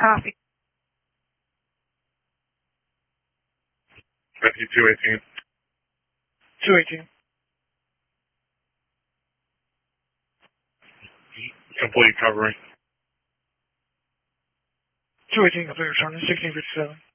Copy. 5218. 218. Complete recovery. 218 complete return. 1657.